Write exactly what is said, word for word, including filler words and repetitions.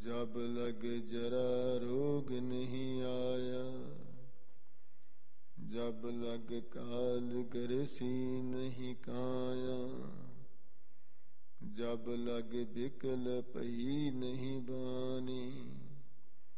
जब लग जरा रोग नहीं आया, जब लग काल गरसी नहीं काया, जब लग बिकल पई नहीं बानी।